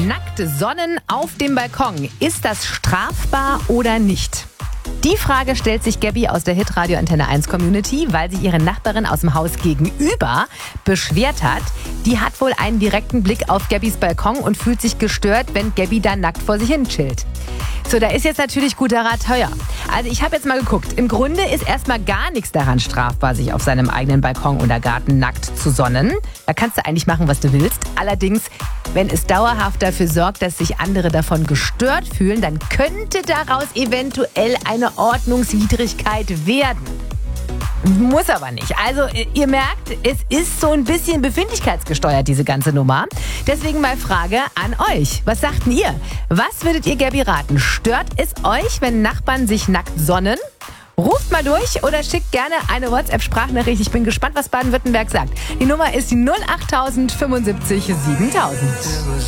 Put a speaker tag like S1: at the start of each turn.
S1: Nackt sonnen auf dem Balkon. Ist das strafbar oder nicht? Die Frage stellt sich Gabby aus der Hitradio Antenne 1 Community, weil sie ihre Nachbarin aus dem Haus gegenüber beschwert hat. Die hat wohl einen direkten Blick auf Gabbys Balkon und fühlt sich gestört, wenn Gabby da nackt vor sich hin chillt. So, da ist jetzt natürlich guter Rat teuer. Also ich habe jetzt mal geguckt. Im Grunde ist erstmal gar nichts daran strafbar, sich auf seinem eigenen Balkon oder Garten nackt zu sonnen. Da kannst du eigentlich machen, was du willst. Allerdings, wenn es dauerhaft dafür sorgt, dass sich andere davon gestört fühlen, dann könnte daraus eventuell eine Ordnungswidrigkeit werden. Muss aber nicht. Also ihr merkt, es ist so ein bisschen befindlichkeitsgesteuert, diese ganze Nummer. Deswegen mal Frage an euch. Was sagt denn ihr? Was würdet ihr Gabby raten? Stört es euch, wenn Nachbarn sich nackt sonnen? Ruft mal durch oder schickt gerne eine WhatsApp-Sprachnachricht. Ich bin gespannt, was Baden-Württemberg sagt. Die Nummer ist die 08000 75 7000.